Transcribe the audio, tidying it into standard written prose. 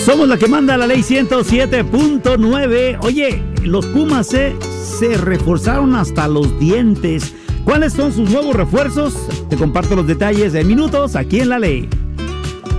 Somos la que manda la ley 107.9. Oye, los Pumas se reforzaron hasta los dientes. ¿Cuáles son sus nuevos refuerzos? Te comparto los detalles en minutos aquí en La Ley.